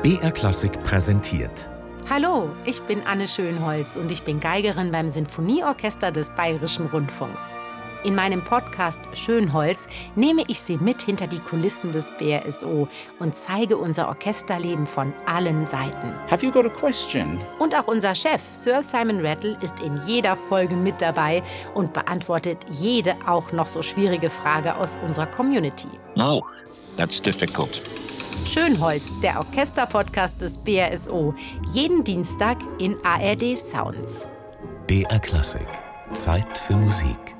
BR Klassik präsentiert. Hallo, ich bin Anne Schönholz und ich bin Geigerin beim Sinfonieorchester des Bayerischen Rundfunks. In meinem Podcast Schönholz nehme ich Sie mit hinter die Kulissen des BRSO und zeige unser Orchesterleben von allen Seiten. Have you got a question? Und auch unser Chef, Sir Simon Rattle, ist in jeder Folge mit dabei und beantwortet jede auch noch so schwierige Frage aus unserer Community. Oh, that's difficult. Schönholz, der Orchesterpodcast des BRSO. Jeden Dienstag in ARD Sounds. BR Klassik. Zeit für Musik.